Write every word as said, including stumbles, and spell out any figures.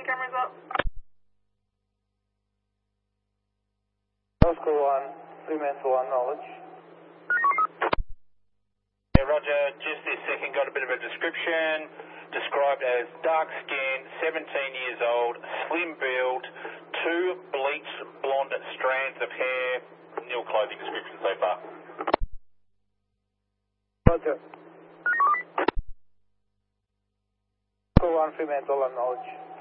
cameras up. Oscar one, Fremantle one, knowledge. Yeah, Roger, just this second got a bit of a description. Described as dark skin, seventeen years old, slim build, two bleached blonde strands of hair. Nil clothing description so far. Roger. Oscar one, Fremantle one, knowledge.